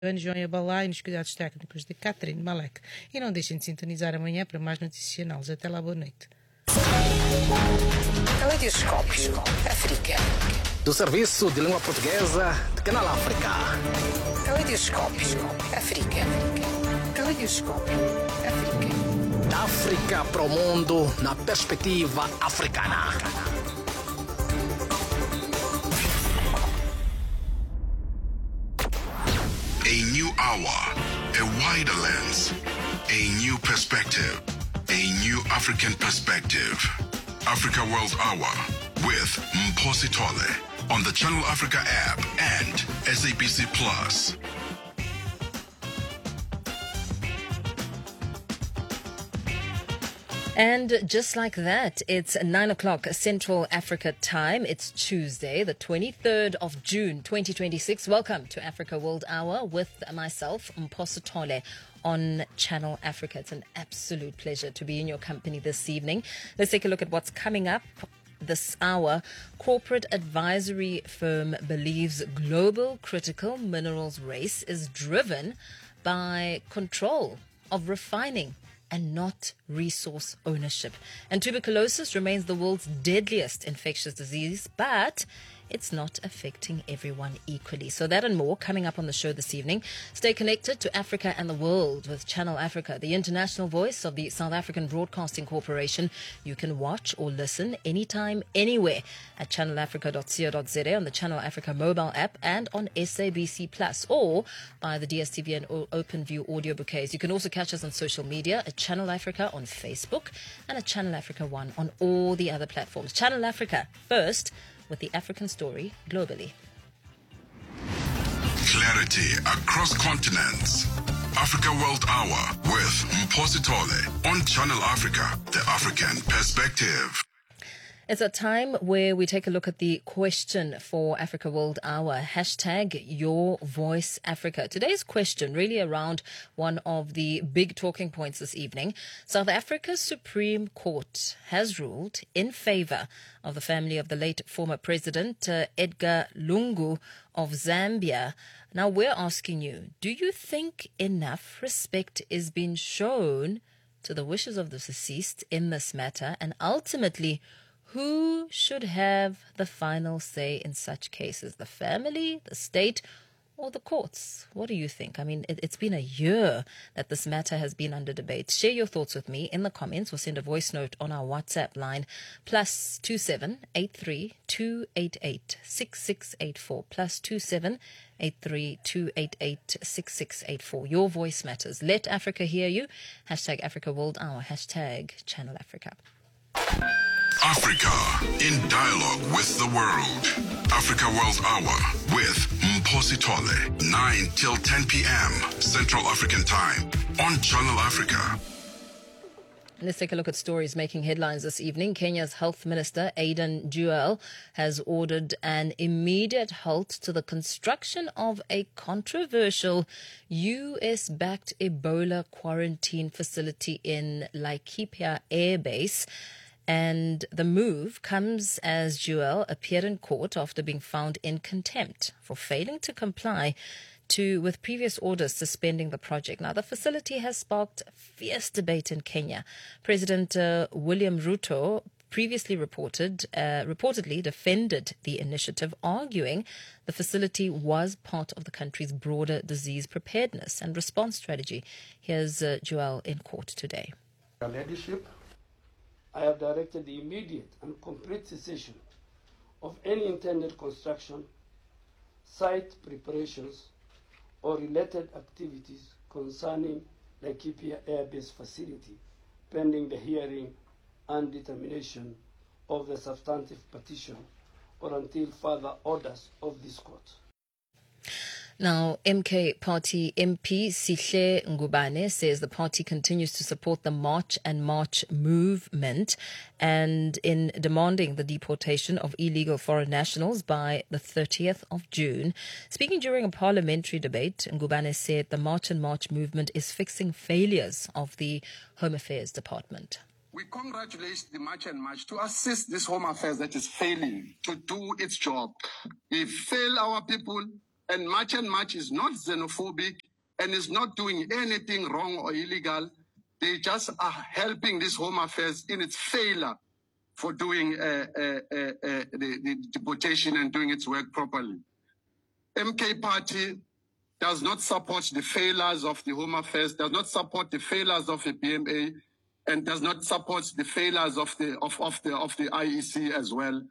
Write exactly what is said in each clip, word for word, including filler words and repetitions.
João Abalá e nos cuidados técnicos de Catherine Malek. E não deixem de sintonizar amanhã para mais notícias e análises. Até lá, boa noite. Caleidoscópio África. Do Serviço de Língua Portuguesa de Canal África. Caleidoscópio África. Caleidoscópio África. África para o mundo na perspectiva africana. A new hour, a wider lens, a new perspective, a new African perspective. Africa World Hour with Mposi Tole on the Channel Africa app and S A B C Plus. And just like that, it's nine o'clock Central Africa time. It's Tuesday, the twenty-third of June, twenty twenty-six. Welcome to Africa World Hour with myself, Mposi Tole, on Channel Africa. It's an absolute pleasure to be in your company this evening. Let's take a look at what's coming up this hour. Corporate advisory firm believes global critical minerals race is driven by control of refining and not resource ownership. And tuberculosis remains the world's deadliest infectious disease, but it's not affecting everyone equally. So that and more coming up on the show this evening. Stay connected to Africa and the world with Channel Africa, the international voice of the South African Broadcasting Corporation. You can watch or listen anytime, anywhere at channel africa dot co dot za, on the Channel Africa mobile app, and on S A B C Plus, or by the D S T V and OpenView audio bouquets. You can also catch us on social media at Channel Africa on Facebook and at Channel Africa One on all the other platforms. Channel Africa, first with the African story globally. Clarity across continents. Africa World Hour with Mposi Tole on Channel Africa, the African perspective. It's a time where we take a look at the question for Africa World Hour. Hashtag Your Voice Africa. Today's question really around one of the big talking points this evening. South Africa's Supreme Court has ruled in favor of the family of the late former president, uh, Edgar Lungu of Zambia. Now we're asking you, do you think enough respect is being shown to the wishes of the deceased in this matter? And ultimately, who should have the final say in such cases? The family, the state, or the courts? What do you think? I mean, it, it's been a year that this matter has been under debate. Share your thoughts with me in the comments or send a voice note on our WhatsApp line, plus two seven eight three two eight eight six six eight four, plus two seven eight three two eight eight six six eight four. Your voice matters. Let Africa hear you. Hashtag Africa World Hour. Hashtag Channel Africa. Africa in dialogue with the world. Africa World Hour with Mposi Tole, nine till ten p.m. Central African Time on Channel Africa. Let's take a look at stories making headlines this evening. Kenya's Health Minister, Aden Duale, has ordered an immediate halt to the construction of a controversial U S-backed Ebola quarantine facility in Laikipia Air Base. And the move comes as Duale appeared in court after being found in contempt for failing to comply to with previous orders suspending the project. Now, the facility has sparked fierce debate in Kenya. President uh, William Ruto previously reported, uh, reportedly defended the initiative, arguing the facility was part of the country's broader disease preparedness and response strategy. Here's uh, Duale in court today. Our leadership, I have directed the immediate and complete cessation of any intended construction, site preparations, or related activities concerning Laikipia Air Base facility, pending the hearing and determination of the substantive petition, or until further orders of this court. Now, M K Party M P Sihle Ngubane says the party continues to support the March and March movement and in demanding the deportation of illegal foreign nationals by the thirtieth of June. Speaking during a parliamentary debate, Ngubane said the March and March movement is fixing failures of the Home Affairs Department. We congratulate the March and March to assist this Home Affairs that is failing to do its job. We fail our people And March and March is not xenophobic and is not doing anything wrong or illegal. They just are helping this Home Affairs in its failure for doing uh, uh, uh, uh, the, the deportation and doing its work properly. M K Party does not support the failures of the Home Affairs, does not support the failures of the B M A, and does not support the failures of the of, of the of the I E C as well.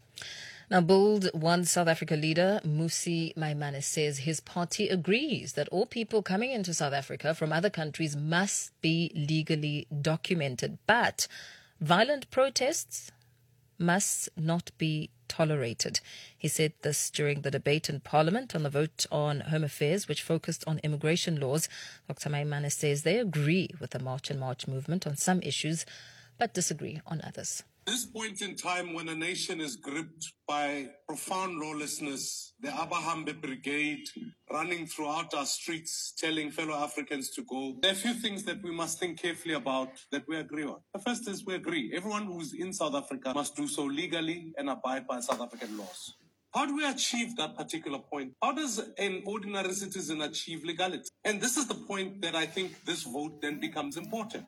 Now, Bold One South Africa leader Mmusi Maimane says his party agrees that all people coming into South Africa from other countries must be legally documented, but violent protests must not be tolerated. He said this during the debate in Parliament on the vote on Home Affairs, which focused on immigration laws. Doctor Maimane says they agree with the March and March movement on some issues, but disagree on others. This point in time when a nation is gripped by profound lawlessness, the Abahambe Brigade running throughout our streets, telling fellow Africans to go, there are a few things that we must think carefully about that we agree on. The first is we agree. Everyone who's in South Africa must do so legally and abide by South African laws. How do we achieve that particular point? How does an ordinary citizen achieve legality? And this is the point that I think this vote then becomes important.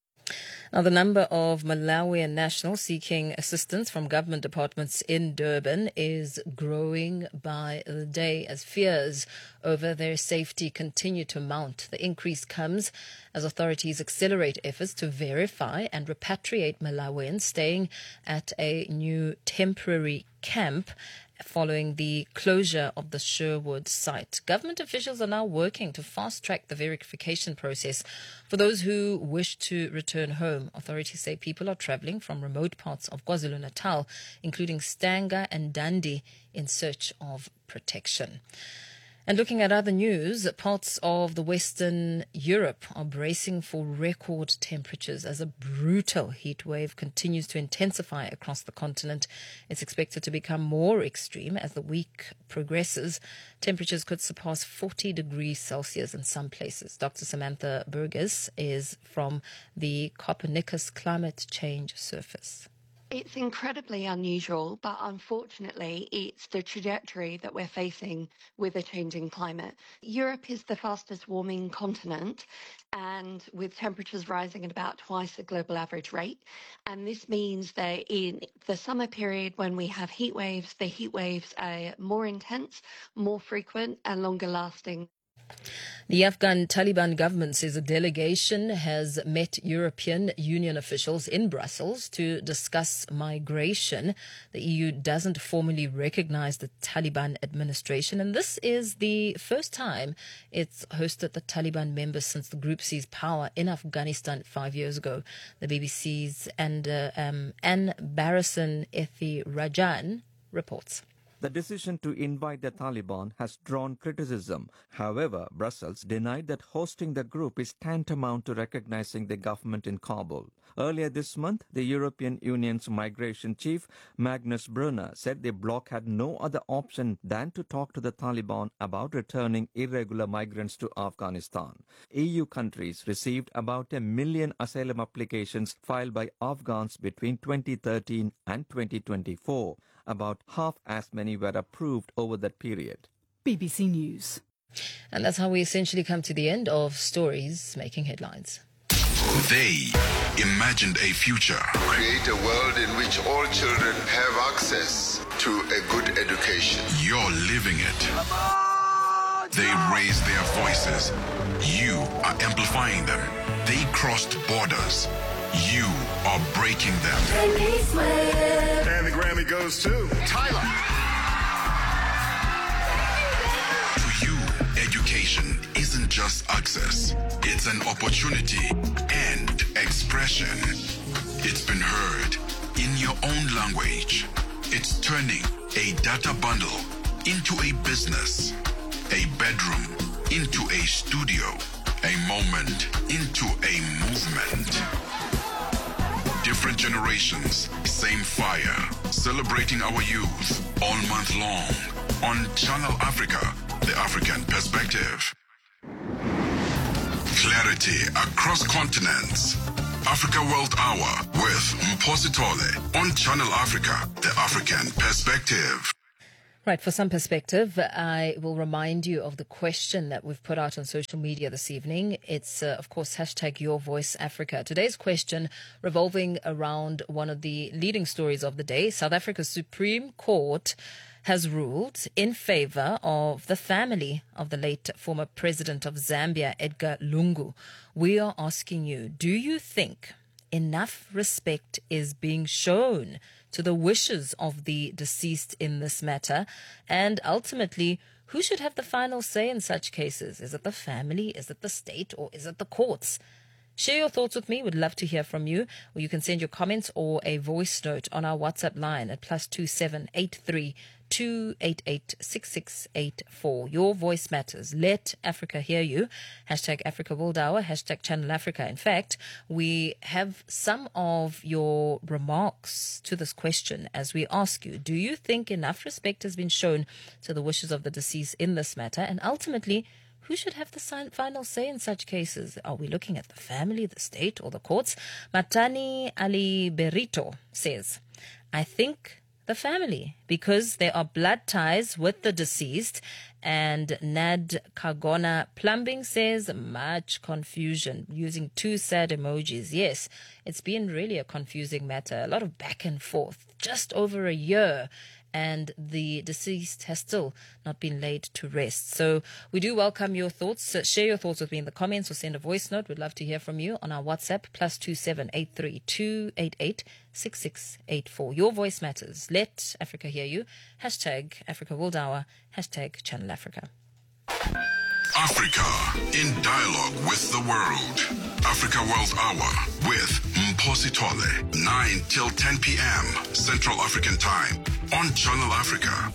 Now, the number of Malawian nationals seeking assistance from government departments in Durban is growing by the day as fears over their safety continue to mount. The increase comes as authorities accelerate efforts to verify and repatriate Malawians staying at a new temporary camp following the closure of the Sherwood site. Government officials are now working to fast-track the verification process for those who wish to return home. Authorities say people are travelling from remote parts of KwaZulu-Natal, including Stanger and Dundee, in search of protection. And looking at other news, parts of the Western Europe are bracing for record temperatures as a brutal heat wave continues to intensify across the continent. It's expected to become more extreme as the week progresses. Temperatures could surpass forty degrees Celsius in some places. Doctor Samantha Burgess is from the Copernicus Climate Change Service. It's incredibly unusual, but unfortunately, it's the trajectory that we're facing with a changing climate. Europe is the fastest warming continent, and with temperatures rising at about twice the global average rate. And this means that in the summer period, when we have heat waves, the heat waves are more intense, more frequent, and longer lasting. The Afghan Taliban government says a delegation has met European Union officials in Brussels to discuss migration. The E U doesn't formally recognize the Taliban administration, and this is the first time it's hosted the Taliban members since the group seized power in Afghanistan five years ago. The B B C's and uh, um, Anne Barrison Ethirajan reports. The decision to invite the Taliban has drawn criticism. However, Brussels denied that hosting the group is tantamount to recognizing the government in Kabul. Earlier this month, the European Union's migration chief, Magnus Brunner, said the bloc had no other option than to talk to the Taliban about returning irregular migrants to Afghanistan. E U countries received about a million asylum applications filed by Afghans between twenty thirteen and twenty twenty-four. About half as many were approved over that period. B B C News. And that's how we essentially come to the end of stories making headlines. They imagined a future. Create a world in which all children have access to a good education. You're living it. They raised their voices. You are amplifying them. They crossed borders. You are breaking them. And the Grammy goes to Tyler. To you, education isn't just access. It's an opportunity and expression. It's been heard in your own language. It's turning a data bundle into a business, a bedroom into a studio, a moment into a movement. Different generations, same fire. Celebrating our youth all month long on Channel Africa, the African perspective. Clarity across continents. Africa World Hour with Mpositole on Channel Africa, the African perspective. Right, for some perspective, I will remind you of the question that we've put out on social media this evening. It's, uh, of course, hashtag Your Voice Africa. Today's question revolving around one of the leading stories of the day. South Africa's Supreme Court has ruled in favor of the family of the late former president of Zambia, Edgar Lungu. We are asking you, do you think enough respect is being shown to the wishes of the deceased in this matter? And ultimately, who should have the final say in such cases? Is it the family? Is it the state? Or is it the courts? Share your thoughts with me. We'd love to hear from you. Or you can send your comments or a voice note on our WhatsApp line at plus two seven eight three two eight eight six six eight four. Your voice matters. Let Africa hear you. Hashtag Africa World Hour. Hashtag Channel Africa. In fact, we have some of your remarks to this question as we ask you, do you think enough respect has been shown to the wishes of the deceased in this matter? And ultimately, who should have the final say in such cases? Are we looking at the family, the state, or the courts? Matani Ali Berito says, I think the family, because there are blood ties with the deceased. And Nad Kagona Plumbing says, much confusion, using two sad emojis. Yes, it's been really a confusing matter, a lot of back and forth, just over a year. And the deceased has still not been laid to rest. So we do welcome your thoughts. So share your thoughts with me in the comments or send a voice note. We'd love to hear from you on our WhatsApp, plus two seven eight three two eight eight six six eight four. Your voice matters. Let Africa hear you. Hashtag Africa World Hour. Hashtag Channel Africa. Africa in dialogue with the world. Africa World Hour with Mposi Tole, nine till ten p.m. Central African Time on Channel Africa.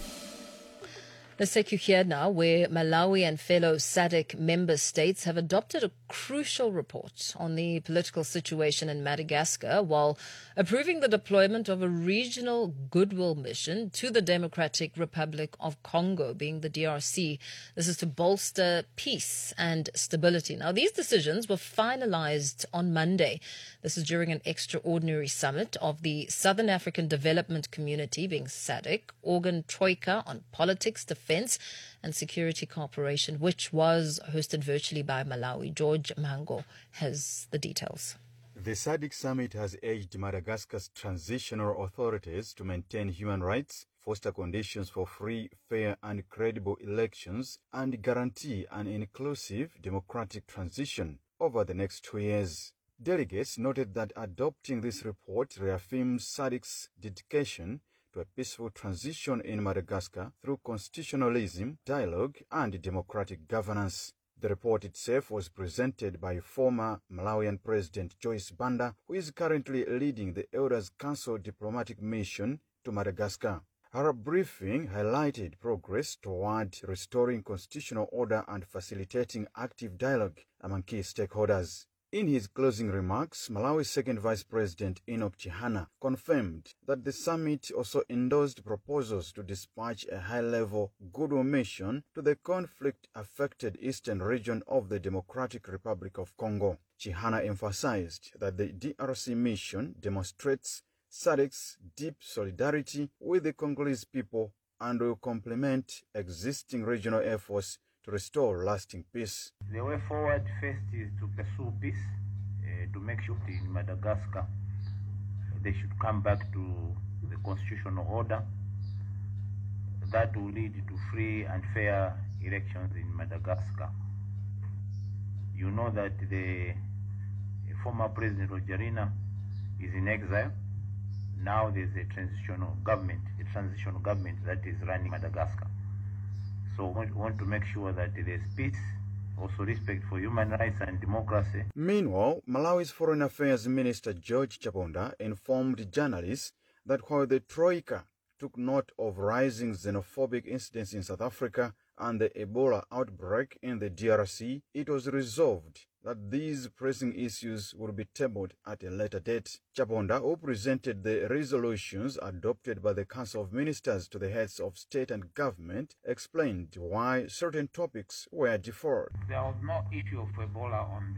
Let's take you here now, where Malawi and fellow S A D C member states have adopted a crucial report on the political situation in Madagascar while approving the deployment of a regional goodwill mission to the Democratic Republic of Congo, being the D R C. This is to bolster peace and stability. Now, these decisions were finalized on Monday. This is during an extraordinary summit of the Southern African Development Community, being S A D C, Organ Troika on Politics, Defense and Security Cooperation, which was hosted virtually by Malawi. George Mango has the details. The S A D C summit has urged Madagascar's transitional authorities to maintain human rights, foster conditions for free, fair and credible elections, and guarantee an inclusive democratic transition over the next two years. Delegates noted that adopting this report reaffirms S A D C's dedication to a peaceful transition in Madagascar through constitutionalism, dialogue, and democratic governance. The report itself was presented by former Malawian President Joyce Banda, who is currently leading the Elders Council diplomatic mission to Madagascar. Her briefing highlighted progress toward restoring constitutional order and facilitating active dialogue among key stakeholders. In his closing remarks, Malawi's second Vice President Enoch Chihana confirmed that the summit also endorsed proposals to dispatch a high-level goodwill mission to the conflict-affected eastern region of the Democratic Republic of Congo. Chihana emphasized that the D R C mission demonstrates S A D C's deep solidarity with the Congolese people and will complement existing regional efforts to restore lasting peace. The way forward first is to pursue peace, uh, to make sure that in Madagascar they should come back to the constitutional order. That will lead to free and fair elections in Madagascar. You know that the former President Rajoelina is in exile. Now there's a transitional government, a transitional government that is running Madagascar. So we want to make sure that there's peace, also respect for human rights and democracy. Meanwhile, Malawi's Foreign Affairs Minister George Chaponda informed journalists that while the Troika took note of rising xenophobic incidents in South Africa and the Ebola outbreak in the D R C, it was resolved that these pressing issues will be tabled at a later date. Chaponda, who presented the resolutions adopted by the Council of Ministers to the heads of state and government, explained why certain topics were deferred. There was no issue of Ebola on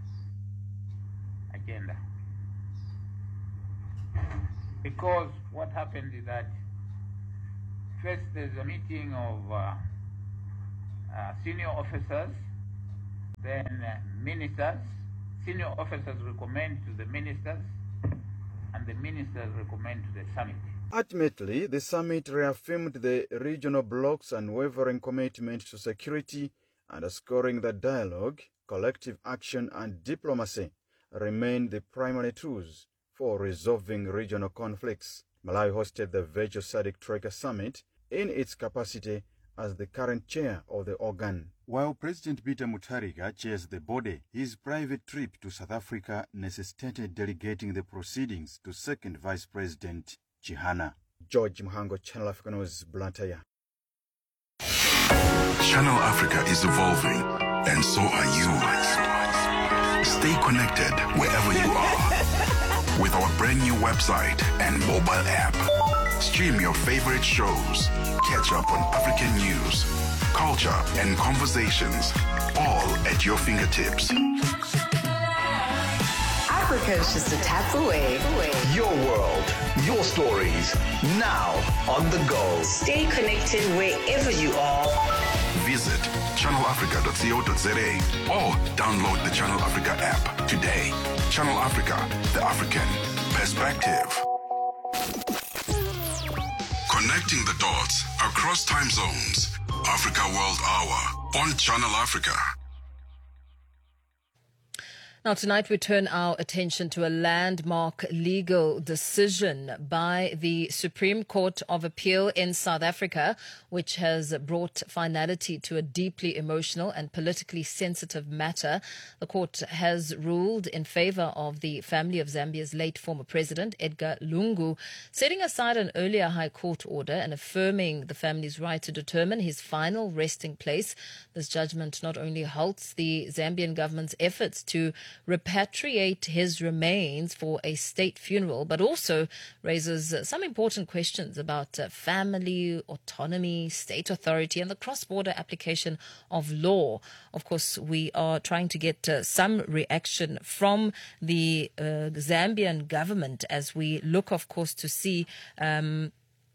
the agenda. Because what happened is that first there's a meeting of uh, uh, senior officers, then uh, ministers. Senior officers recommend to the ministers, and the ministers recommend to the summit. Ultimately, the summit reaffirmed the regional bloc's unwavering commitment to security, underscoring that dialogue, collective action, and diplomacy remain the primary tools for resolving regional conflicts. Malawi hosted the virtual SADC Troika Summit in its capacity as the current chair of the organ. While President Peter Mutharika chairs the body, his private trip to South Africa necessitated delegating the proceedings to second Vice President Chihana. George Muhango, Channel Africa News, Blantyre. Channel Africa is evolving, and so are you. Stay connected wherever you are with our brand new website and mobile app. Stream your favorite shows, catch up on African news, culture, and conversations, all at your fingertips. Africa is just a tap away. Your world, your stories, now on the go. Stay connected wherever you are. Visit channel africa dot co dot za or download the Channel Africa app today. Channel Africa, the African perspective. Connecting the dots across time zones. Africa World Hour on Channel Africa. Now, tonight we turn our attention to a landmark legal decision by the Supreme Court of Appeal in South Africa, which has brought finality to a deeply emotional and politically sensitive matter. The court has ruled in favor of the family of Zambia's late former president, Edgar Lungu, setting aside an earlier High Court order and affirming the family's right to determine his final resting place. This judgment not only halts the Zambian government's efforts to repatriate his remains for a state funeral, but also raises uh, some important questions about uh, family, autonomy, state authority, and the cross-border application of law. Of course, we are trying to get uh, some reaction from the uh, Zambian government as we look, of course, to see um,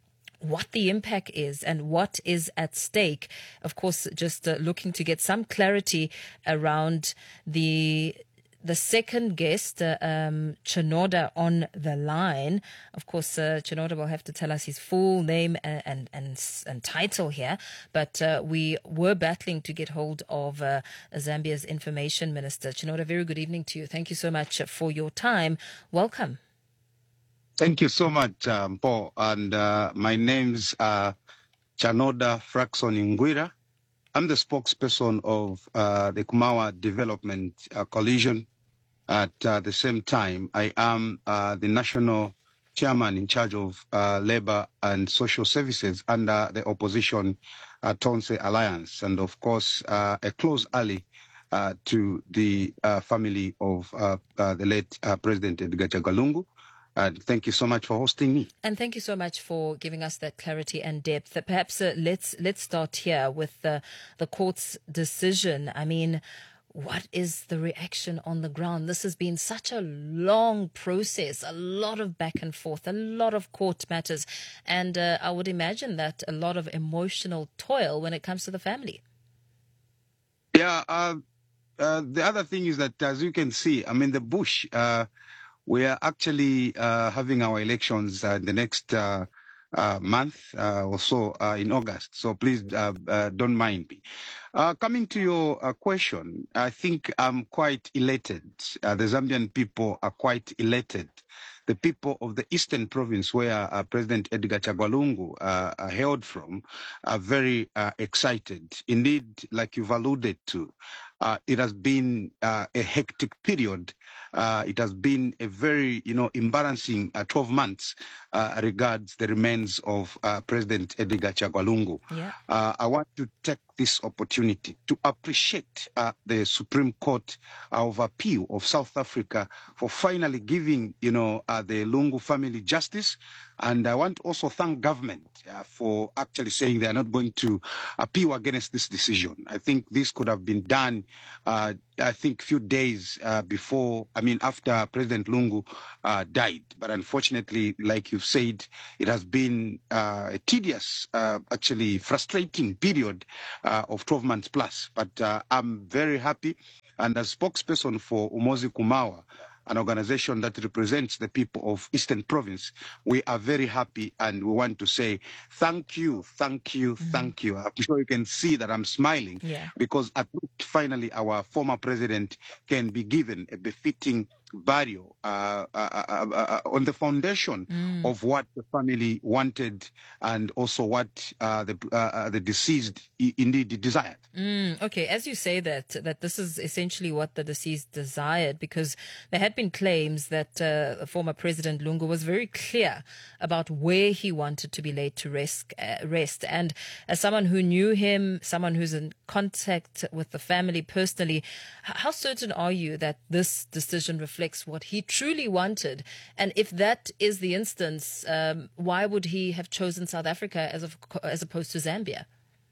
what the impact is and what is at stake. Of course, just uh, looking to get some clarity around the The second guest, uh, um, Chinoda, on the line. Of course, uh, Chinoda will have to tell us his full name and and, and, and title here. But uh, we were battling to get hold of uh, Zambia's Information Minister. Chinoda, very good evening to you. Thank you so much for your time. Welcome. Thank you so much, um, Paul. And uh, my name's uh, Chinoda Fraxon Ngwira. I'm the spokesperson of uh, the Kumawa Development uh, Coalition. At uh, the same time, I am uh, the national chairman in charge of uh, labor and social services under the opposition uh, Tonse Alliance, and of course, uh, a close ally uh, to the uh, family of uh, uh, the late uh, President Edgar Chagwa Lungu. Uh, thank you so much for hosting me. And thank you so much for giving us that clarity and depth. Perhaps uh, let's let's start here with the, the court's decision. I mean, what is the reaction on the ground? This has been such a long process, a lot of back and forth, a lot of court matters. And uh, I would imagine that a lot of emotional toil when it comes to the family. Yeah, uh, uh, the other thing is that, as you can see, I mean, the bush... Uh, We are actually uh, having our elections uh, the next uh, uh, month uh, or so uh, in August. So please uh, uh, don't mind me. Uh, coming to your uh, question, I think I'm quite elated. Uh, the Zambian people are quite elated. The people of the Eastern Province, where uh, President Edgar Chagwa Lungu uh, uh, hailed from, are very uh, excited. Indeed, like you've alluded to, uh, it has been uh, a hectic period. Uh, it has been a very, you know, embarrassing uh, twelve months uh, regards the remains of uh, President Edgar Chagwa Lungu. Yeah. Uh, I want to take this opportunity to appreciate uh, the Supreme Court of Appeal of South Africa for finally giving, you know, uh, the Lungu family justice. And I want to also thank government uh, for actually saying they are not going to appeal against this decision. I think this could have been done, uh, I think, a few days uh, before, I mean, after President Lungu uh, died. But unfortunately, like you've said, it has been uh, a tedious, uh, actually frustrating period uh, of twelve months plus. But uh, I'm very happy. And as spokesperson for Umozi Kumawa, an organization that represents the people of Eastern Province, we are very happy and we want to say thank you, thank you, mm-hmm. thank you. I'm sure you can see that I'm smiling yeah. because at finally our former president can be given a befitting burial uh, uh, uh, uh, on the foundation mm. of what the family wanted and also what uh, the uh, the deceased indeed desired. Mm, okay, as you say that, that this is essentially what the deceased desired, because there had been claims that uh, former President Lungu was very clear about where he wanted to be laid to rest, uh, rest. And as someone who knew him, someone who's in contact with the family personally, how certain are you that this decision reflects what he truly wanted? And if that is the instance, um, why would he have chosen South Africa as, of, as opposed to Zambia?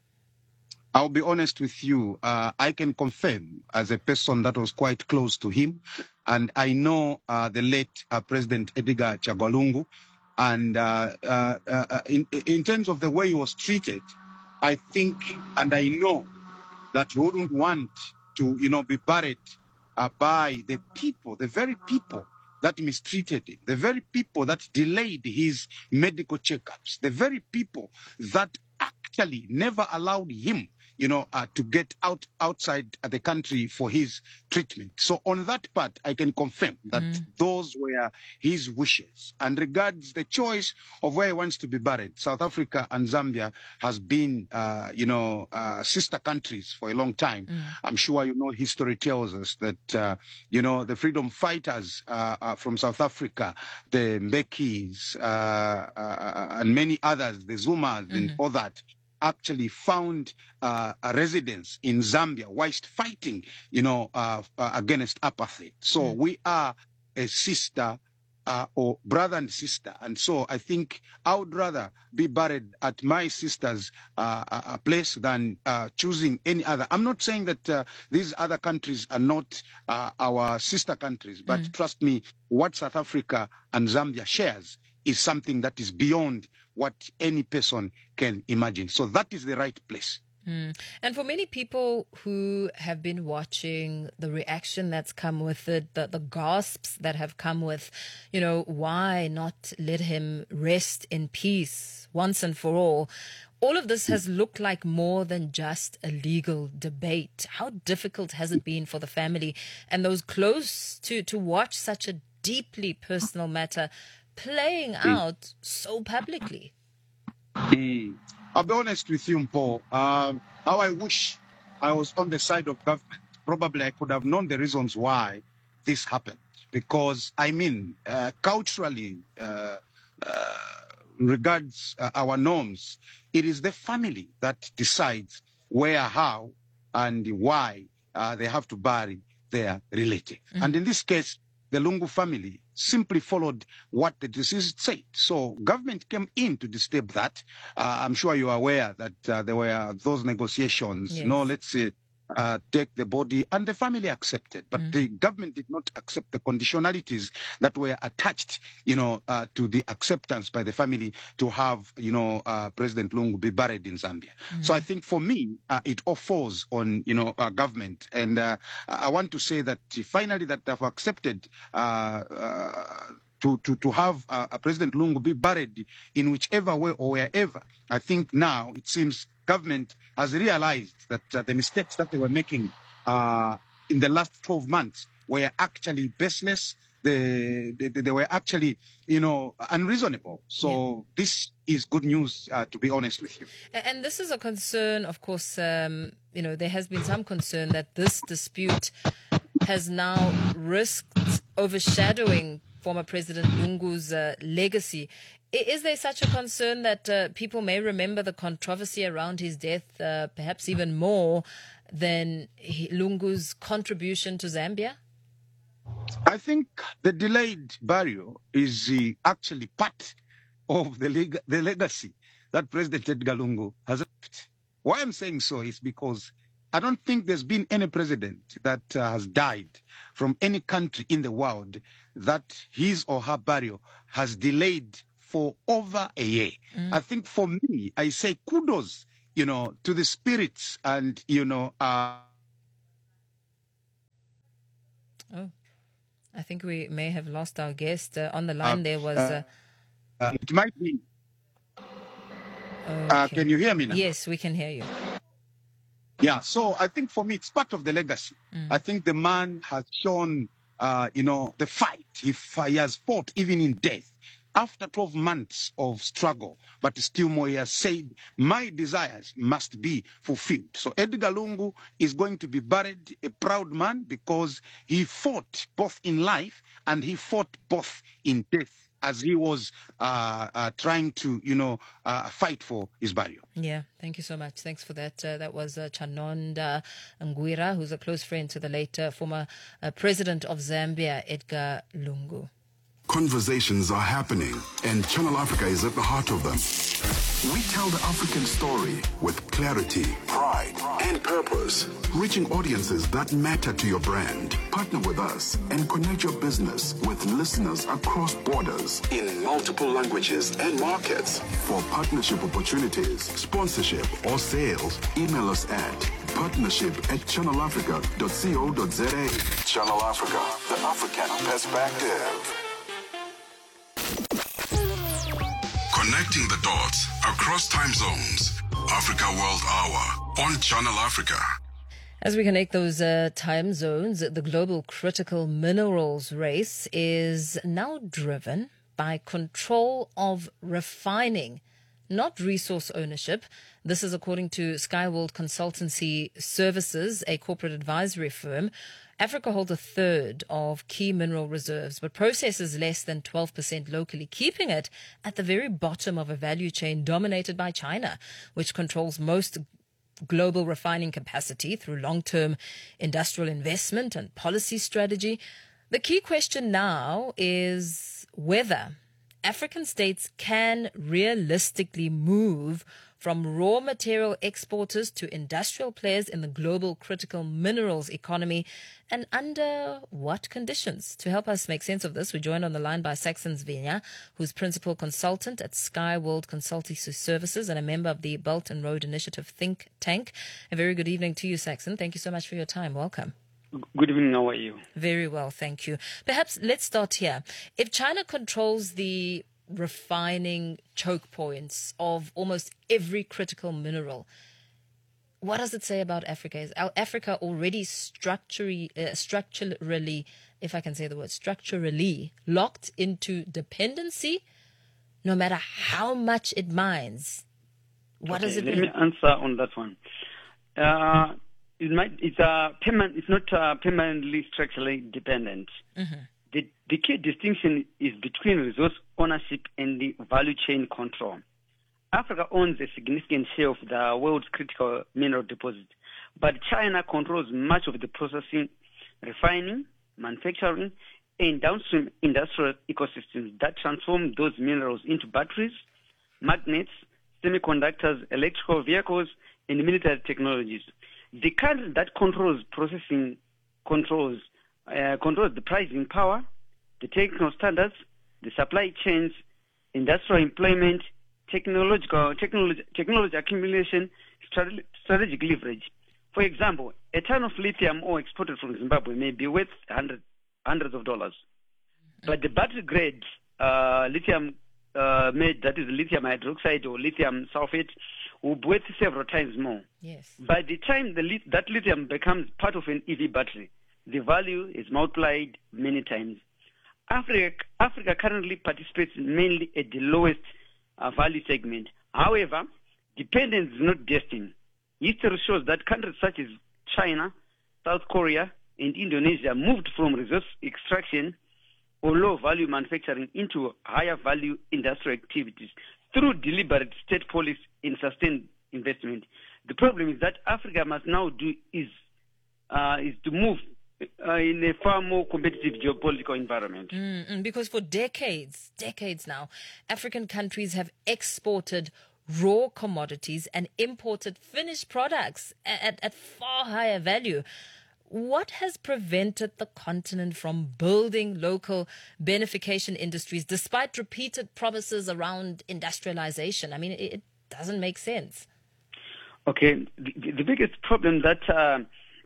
I'll be honest with you. Uh, I can confirm, as a person that was quite close to him, and I know uh, the late uh, President Edgar Chagwa Lungu, and uh, uh, uh, in, in terms of the way he was treated, I think and I know that he wouldn't want to, you know, be buried uh, by the people, the very people that mistreated him, the very people that delayed his medical checkups, the very people that actually never allowed him, you know, uh, to get out outside the country for his treatment. So on that part, I can confirm that mm. those were his wishes. And regards the choice of where he wants to be buried, South Africa and Zambia has been, uh, you know, uh, sister countries for a long time. Mm. I'm sure you know history tells us that, uh, you know, the freedom fighters uh, uh, from South Africa, the Mbekis uh, uh, and many others, the Zumas mm-hmm. and all that, actually found uh, a residence in Zambia whilst fighting, you know, uh, uh, against apartheid. So mm. we are a sister uh, or brother and sister. And so I think I would rather be buried at my sister's uh, uh, place than uh, choosing any other. I'm not saying that uh, these other countries are not uh, our sister countries, but mm. trust me, what South Africa and Zambia shares is something that is beyond what any person can imagine. So that is the right place. Mm. And for many people who have been watching the reaction that's come with it, the, the gasps that have come with, you know, why not let him rest in peace once and for all? All of this has looked like more than just a legal debate. How difficult has it been for the family and those close to, to watch such a deeply personal matter playing out so publicly? Mm. I'll be honest with you, Paul. Um, how I wish I was on the side of government. Probably I could have known the reasons why this happened. Because, I mean, uh, culturally, uh, uh, regards uh, our norms, it is the family that decides where, how, and why uh, they have to bury their relative. Mm-hmm. And in this case, the Lungu family simply followed what the deceased said. So government came in to disturb that. Uh, I'm sure you are aware that uh, there were those negotiations. Yes. No, let's say, uh, take the body, and the family accepted. But mm. the government did not accept the conditionalities that were attached, you know, uh, to the acceptance by the family to have, you know, uh, President Lungu be buried in Zambia. Mm. So I think for me, uh, it all falls on, you know, uh, government. And uh, I want to say that finally that they've accepted uh, uh, to, to, to have uh, President Lungu be buried in whichever way or wherever. I think now it seems government has realized that uh, the mistakes that they were making uh, in the last twelve months were actually baseless. They, they, they were actually, you know, unreasonable. So yeah. This is good news, uh, to be honest with you. And this is a concern, of course, um, you know, there has been some concern that this dispute has now risked overshadowing former President Lungu's uh, legacy. Is there such a concern that uh, people may remember the controversy around his death, uh, perhaps even more than Lungu's contribution to Zambia? I think the delayed burial is uh, actually part of the, leg- the legacy that President Edgar Lungu has left. Why I'm saying so is because I don't think there's been any president that uh, has died from any country in the world that his or her burial has delayed for over a year. Mm. I think for me, I say kudos, you know, to the spirits and, you know... Uh... Oh, I think we may have lost our guest. Uh, on the line uh, there was... Uh, uh, it might be... Okay. Uh, can you hear me now? Yes, we can hear you. Yeah, so I think for me, it's part of the legacy. Mm. I think the man has shown, uh, you know, the fight. He, he has fought even in death. After twelve months of struggle, but still more, he has said, my desires must be fulfilled. So Edgar Lungu is going to be buried a proud man because he fought both in life and he fought both in death as he was uh, uh, trying to, you know, uh, fight for his burial. Yeah, thank you so much. Thanks for that. Uh, that was uh, Chanonda Ngwira, who's a close friend to the late uh, former uh, president of Zambia, Edgar Lungu. Conversations are happening, and Channel Africa is at the heart of them. We tell the African story with clarity, pride, and purpose, reaching audiences that matter to your brand. Partner with us and connect your business with listeners across borders in multiple languages and markets. For partnership opportunities, sponsorship, or sales, email us at partnership at channel africa dot co dot za. Channel Africa, the African perspective. Connecting the dots across time zones. Africa World Hour on Channel Africa. As we connect those uh, time zones, the global critical minerals race is now driven by control of refining, not resource ownership. This is according to Skyworld Consultancy Services, a corporate advisory firm. Africa holds a third of key mineral reserves, but processes less than twelve percent locally, keeping it at the very bottom of a value chain dominated by China, which controls most global refining capacity through long-term industrial investment and policy strategy. The key question now is whether African states can realistically move from raw material exporters to industrial players in the global critical minerals economy, and under what conditions? To help us make sense of this, we're joined on the line by Saxon Zvinya, who's principal consultant at Skyworld Consultancy Services and a member of the Belt and Road Initiative think tank. A very good evening to you, Saxon. Thank you so much for your time. Welcome. Good evening. How are you? Very well, thank you. Perhaps let's start here. If China controls the refining choke points of almost every critical mineral, what does it say about Africa? Is Africa already structurally, uh, structurally, if I can say the word, structurally locked into dependency, no matter how much it mines? What okay, does it let mean? me answer on that one. Uh, it might, it's, a permanent, it's not uh, permanently structurally dependent. Mm-hmm. The, the key distinction is between resource ownership and the value chain control. Africa owns a significant share of the world's critical mineral deposits, but China controls much of the processing, refining, manufacturing, and downstream industrial ecosystems that transform those minerals into batteries, magnets, semiconductors, electrical vehicles, and military technologies. The country that controls processing controls Uh, controls the pricing power, the technical standards, the supply chains, industrial employment, technological technology, technology accumulation, strate- strategic leverage. For example, a ton of lithium ore exported from Zimbabwe may be worth hundred, hundreds of dollars, but the battery grade uh, lithium uh, made, that is lithium hydroxide or lithium sulfate, will be worth several times more. Yes. By the time the li- that lithium becomes part of an E V battery, the value is multiplied many times. Africa, Africa currently participates mainly at the lowest uh, value segment. However, dependence is not destined. History shows that countries such as China, South Korea, and Indonesia moved from resource extraction or low-value manufacturing into higher-value industrial activities through deliberate state policy and sustained investment. The problem is that Africa must now do is uh, is to move uh, in a far more competitive geopolitical environment. Mm-mm, because for decades, decades now, African countries have exported raw commodities and imported finished products at, at far higher value. What has prevented the continent from building local beneficiation industries despite repeated promises around industrialization? I mean, it, it doesn't make sense. Okay, the, the biggest problem that uh,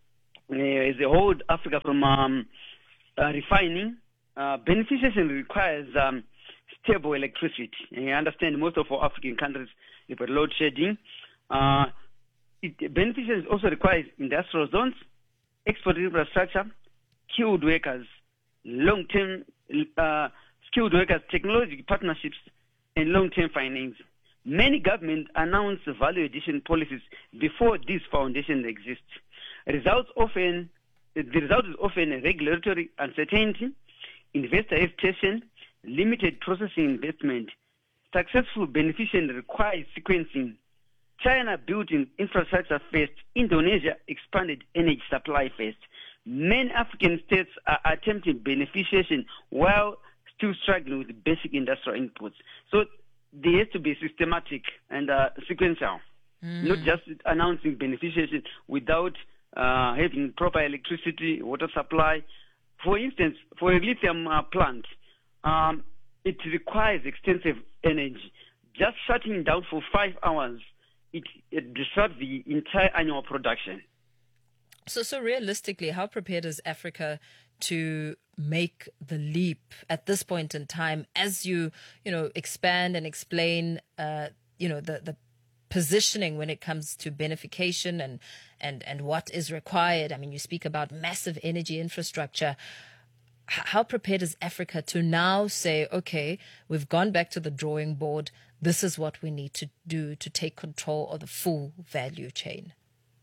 is the hold Africa from um, uh, refining, uh, beneficiation requires um, stable electricity. And I understand most of our African countries, they've got load shedding. Uh, it, beneficiation also requires industrial zones, export infrastructure, skilled workers, long-term uh, skilled workers, technology partnerships, and long-term finance. Many governments announce value addition policies before these foundations exist. Results often, the result is often regulatory uncertainty, investor hesitation, limited processing investment. Successful beneficiation requires sequencing. China built in infrastructure first. Indonesia expanded energy supply first. Many African states are attempting beneficiation while still struggling with basic industrial inputs. So there has to be systematic and uh, sequential, mm. not just announcing beneficiation without uh, having proper electricity, water supply. For instance, for a lithium uh, plant, um, it requires extensive energy. Just shutting down for five hours, it, it disrupts the entire annual production. So, so realistically, how prepared is Africa to make the leap at this point in time as you, you know, expand and explain, uh, you know, the, the positioning when it comes to beneficiation and, and, and what is required? I mean, you speak about massive energy infrastructure. H- how prepared is Africa to now say, okay, we've gone back to the drawing board. This is what we need to do to take control of the full value chain?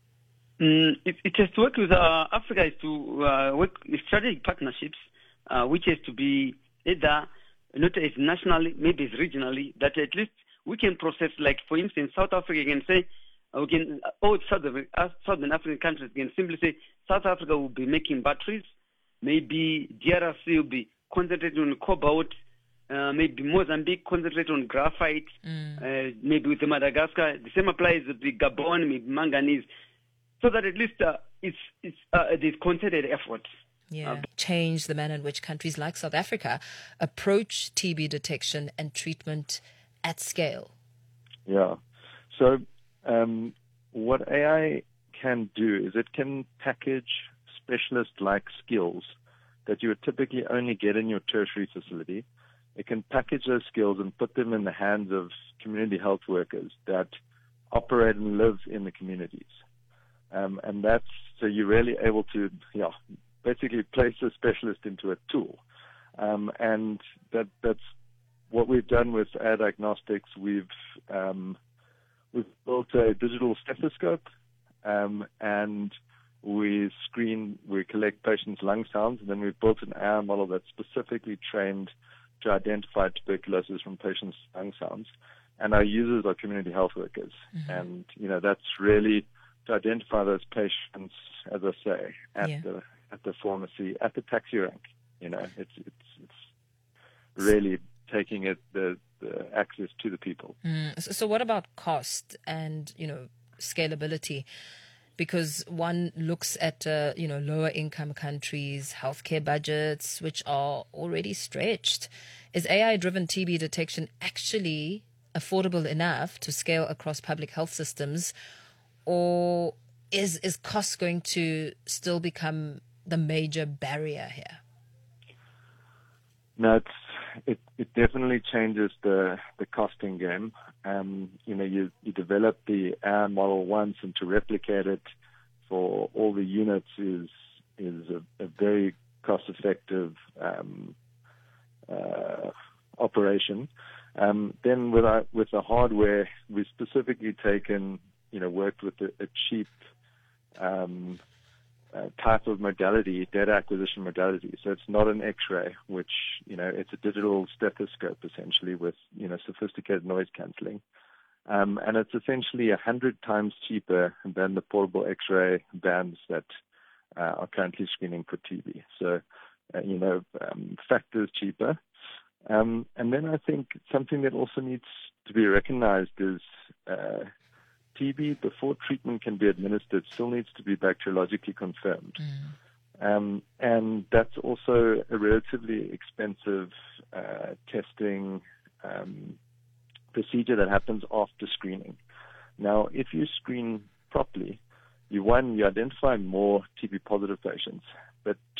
Mm, it, it has to work with uh, Africa is to uh, work in strategic partnerships, uh, which has to be either not as nationally, maybe as regionally, that at least we can process. Like for instance, South Africa can say, uh, we can all southern, uh, southern African countries can simply say South Africa will be making batteries, maybe D R C will be concentrating on cobalt, uh, maybe Mozambique concentrate on graphite, mm. uh, maybe with the Madagascar. The same applies with the Gabon, maybe manganese. So that at least uh, it's it's uh, this concerted effort. Yeah, uh, change the manner in which countries like South Africa approach T B detection and treatment at scale. Yeah. So um, what A I can do is it can package specialist-like skills that you would typically only get in your tertiary facility. It can package those skills and put them in the hands of community health workers that operate and live in the communities. Um, and that's, so you're really able to, yeah, basically place a specialist into a tool. Um, and that that's what we've done with A I Diagnostics. We've, um, we've built a digital stethoscope, um, and we screen, we collect patients' lung sounds, and then we've built an A I model that's specifically trained to identify tuberculosis from patients' lung sounds. And our users are community health workers. Mm-hmm. And, you know, that's really to identify those patients, as I say, at yeah. the at the pharmacy, at the taxi rank. You know, it's it's it's really taking it the, the access to the people. Mm. So, so what about cost and, you know, scalability? Because one looks at uh, you know, lower income countries, healthcare budgets, which are already stretched. Is A I-driven T B detection actually affordable enough to scale across public health systems? Or is is cost going to still become the major barrier here? No, it's, it it definitely changes the the costing game. Um, you know, you you develop the A I model once, and to replicate it for all the units is is a, a very cost effective um, uh, operation. Um, then with our, with the hardware, we've specifically taken, you know, worked with a, a cheap um, uh, type of modality, data acquisition modality. So it's not an X-ray, which, you know, it's a digital stethoscope essentially with, you know, sophisticated noise cancelling. Um, and it's essentially a hundred times cheaper than the portable X-ray bands that uh, are currently screening for T B. So, uh, you know, um, factors cheaper. Um, and then I think something that also needs to be recognized is uh, T B, before treatment can be administered, still needs to be bacteriologically confirmed. Mm. Um, and that's also a relatively expensive uh, testing um, procedure that happens after screening. Now, if you screen properly, you one, you identify more T B positive patients, but